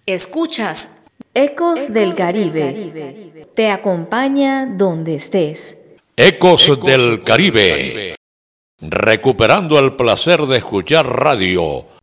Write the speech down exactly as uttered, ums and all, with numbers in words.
Escuchas Ecos del Caribe. Te acompaña donde estés. Ecos del Caribe. Recuperando el placer de escuchar radio